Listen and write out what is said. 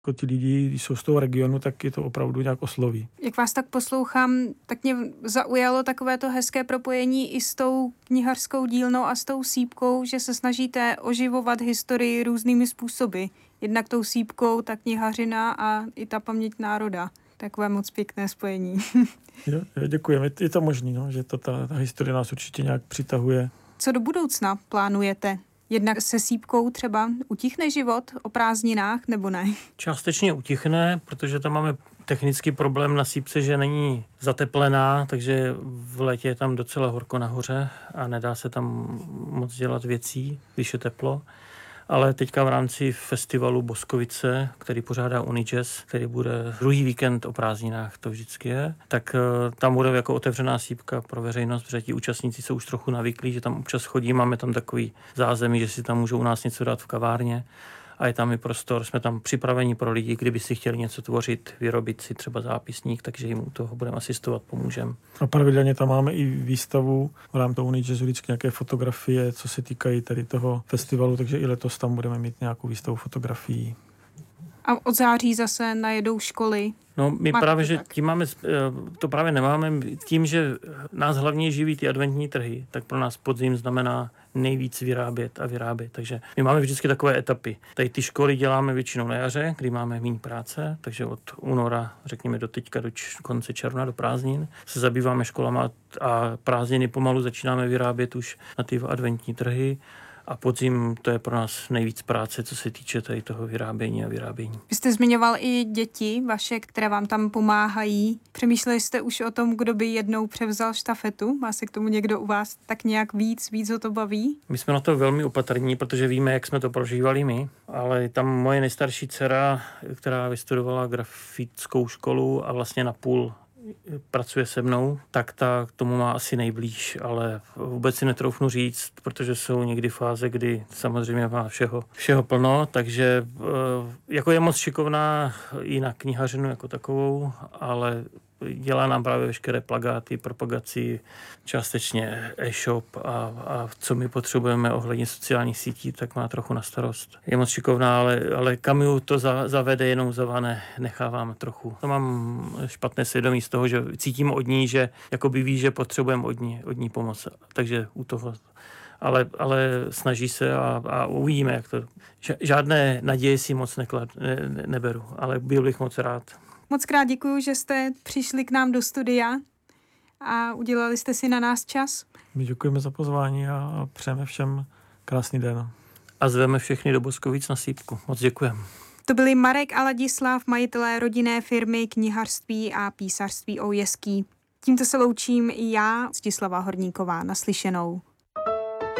Jako ti lidi, když jsou z toho regionu, tak je to opravdu nějak osloví. Jak vás tak poslouchám, tak mě zaujalo takovéto hezké propojení i s tou knihařskou dílnou a s tou sýpkou, že se snažíte oživovat historii různými způsoby. Jednak tou sýpkou, ta knihařina a i ta paměť národa. Takové moc pěkné spojení. Jo, děkujeme. Je to možný, no, že ta historie nás určitě nějak přitahuje. Co do budoucna plánujete? Jednak se sýpkou třeba utichne život o prázdninách, nebo ne? Částečně utichne, protože tam máme technický problém na sýpce, že není zateplená, takže v létě je tam docela horko nahoře a nedá se tam moc dělat věcí, když je teplo. Ale teďka v rámci festivalu Boskovice, který pořádá Unijazz, který bude druhý víkend o prázdninách, to vždycky je, tak tam bude jako otevřená sýpka pro veřejnost, protože ti účastníci jsou už trochu navyklí, že tam občas chodí, máme tam takový zázemí, že si tam můžou u nás něco dát v kavárně a je tam i prostor, jsme tam připraveni pro lidi, kdyby si chtěli něco tvořit, vyrobit si třeba zápisník, takže jim u toho budeme asistovat, pomůžeme. A pravidelně tam máme i výstavu v rámci toho Unijazzu, vždycky nějaké fotografie, co se týkají tady toho festivalu, takže i letos tam budeme mít nějakou výstavu fotografií. A od září zase najedou školy. No, my právě, že tím máme, to právě nemáme, tím, že nás hlavně živí ty adventní trhy, tak pro nás podzim znamená nejvíc vyrábět a vyrábět. Takže my máme vždycky takové etapy. Tady ty školy děláme většinou na jaře, kdy máme méně práce, takže od února, řekněme, do teďka do konce června, do prázdnin, se zabýváme školama a prázdniny pomalu začínáme vyrábět už na ty adventní trhy. A podzim to je pro nás nejvíc práce, co se týče tady toho vyrábění a vyrábění. Vy jste zmiňoval i děti vaše, které vám tam pomáhají. Přemýšleli jste už o tom, kdo by jednou převzal štafetu? Má se k tomu někdo u vás tak nějak víc ho to baví? My jsme na to velmi opatrní, protože víme, jak jsme to prožívali my, ale tam moje nejstarší dcera, která vystudovala grafickou školu a vlastně napůl pracuje se mnou, tak ta k tomu má asi nejblíž, ale vůbec si netroufnu říct, protože jsou někdy fáze, kdy samozřejmě má všeho plno, takže jako je moc šikovná i na knihařinu jako takovou, ale dělá nám právě veškeré plakáty, propagaci, částečně e-shop a co my potřebujeme ohledně sociálních sítí, tak má trochu na starost. Je moc šikovná, ale kam ju to zavede, jenom zavané necháváme trochu. To mám špatné svědomí z toho, že cítím od ní, že jakoby ví, že potřebujeme od ní pomoc. Takže u toho ale snaží se a uvidíme, jak to. Žádné naděje si moc neberu, ale byl bych moc rád. Moc krát děkuju, že jste přišli k nám do studia a udělali jste si na nás čas. My děkujeme za pozvání a přejeme všem krásný den. A zveme všechny do Boskovic na sýpku. Moc děkujeme. To byli Marek a Ladislav, majitelé rodinné firmy knihařství a písařství Oujeský. Tímto se loučím i já, Stislava Horníková. Naslyšenou.